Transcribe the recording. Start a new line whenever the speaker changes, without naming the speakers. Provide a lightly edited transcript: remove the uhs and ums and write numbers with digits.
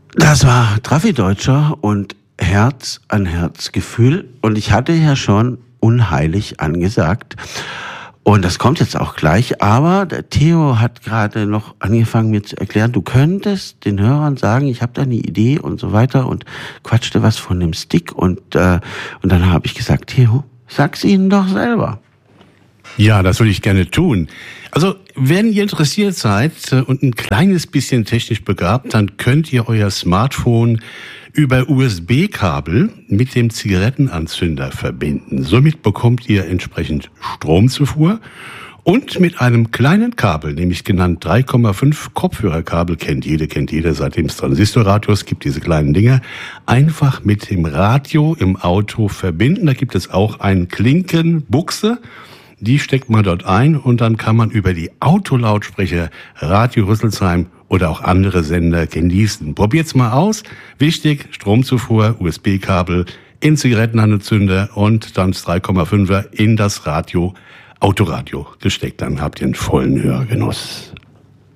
Das war Traffi-Deutscher und Herz an Herz Gefühl. Und ich hatte ja schon unheilig angesagt. Und das kommt jetzt auch gleich. Aber der Theo hat gerade noch angefangen, mir zu erklären, du könntest den Hörern sagen, ich habe da eine Idee und so weiter und quatschte was von dem Stick. Und dann habe ich gesagt, Theo, sag's ihnen doch selber.
Ja, das würde ich gerne tun. Also, wenn ihr interessiert seid und ein kleines bisschen technisch begabt, dann könnt ihr euer Smartphone über USB-Kabel mit dem Zigarettenanzünder verbinden. Somit bekommt ihr entsprechend Stromzufuhr und mit einem kleinen Kabel, nämlich genannt 3,5 Kopfhörerkabel, kennt jeder, seitdem es Transistorradios gibt, diese kleinen Dinger, einfach mit dem Radio im Auto verbinden. Da gibt es auch eine Klinkenbuchse. Die steckt man dort ein und dann kann man über die Autolautsprecher Radio Rüsselsheim oder auch andere Sender genießen. Probiert's mal aus. Wichtig, Stromzufuhr, USB-Kabel in Zigarettenanzünder und dann das 3,5er in das Radio, Autoradio gesteckt. Dann habt ihr einen vollen Hörgenuss.